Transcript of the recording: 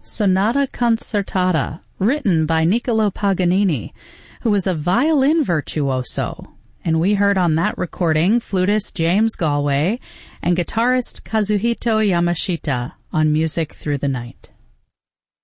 Sonata Concertata, written by Niccolo Paganini, who was a violin virtuoso. And we heard on that recording flutist James Galway and guitarist Kazuhito Yamashita on Music Through the Night.